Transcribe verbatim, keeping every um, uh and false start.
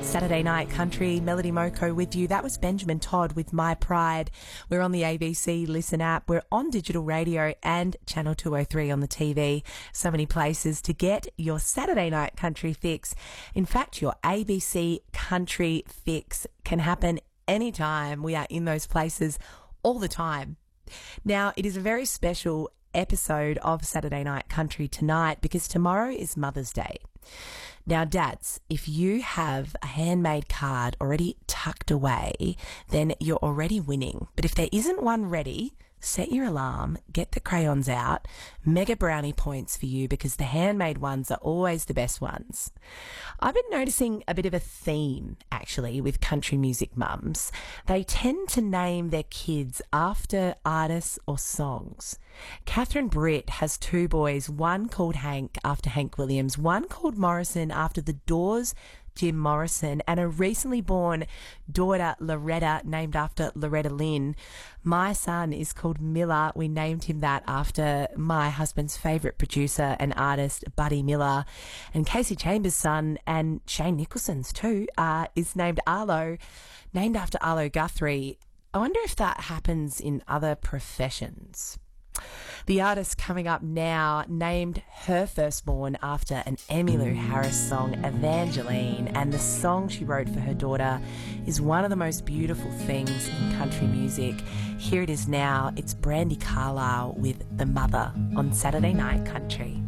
Saturday Night Country, Melody Moko with you. That was Benjamin Todd with My Pride. We're on the A B C Listen app. We're on digital radio and Channel two oh three on the T V. So many places to get your Saturday Night Country fix. In fact, your A B C Country fix can happen anytime. We are in those places all the time. Now, it is a very special episode of Saturday Night Country tonight because tomorrow is Mother's Day. Now, dads, if you have a handmade card already tucked away, then you're already winning. But if there isn't one ready, set your alarm, get the crayons out, mega brownie points for you because the handmade ones are always the best ones. I've been noticing a bit of a theme, actually, with country music mums. They tend to name their kids after artists or songs. Catherine Britt has two boys, one called Hank after Hank Williams, one called Morrison after the Doors' Jim Morrison, and a recently born daughter, Loretta, named after Loretta Lynn. My son is called Miller. We named him that after my husband's favourite producer and artist, Buddy Miller. And Casey Chambers' son, and Shane Nicholson's too, uh, is named Arlo, named after Arlo Guthrie. I wonder if that happens in other professions. The artist coming up now named her firstborn after an Emmylou Harris song, Evangeline, and the song she wrote for her daughter is one of the most beautiful things in country music. Here it is now. It's Brandi Carlile with The Mother on Saturday Night Country.